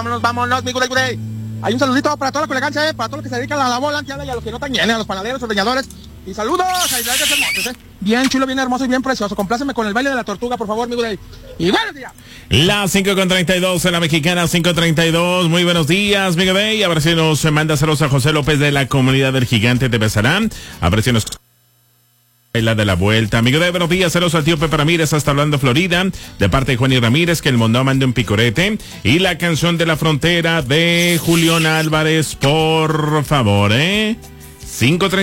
Vámonos, mi Gudey. Hay un saludito para toda la colegancia, para todos los que se dedican a la bola, y a los que no están llenos, a los panaderos, ordeñadores. Y saludos a Israel de Montes, Bien chulo, bien hermoso y bien precioso. Compláceme con el baile de la tortuga, por favor, mi Gudey. Y buenos días. Las 5:32 en la Mexicana, 5:32. Muy buenos días, mi Gudey. A ver si nos manda saludos a José López de la comunidad del Gigante de Besarán. A ver si nos... La de la vuelta. Amigo de buenos días, saludos al tío Pepe Ramírez hasta Orlando, Florida, de parte de Juan y Ramírez, que el mundo mande un picorete. Y la canción de la frontera de Julián Álvarez, por favor, 5:30.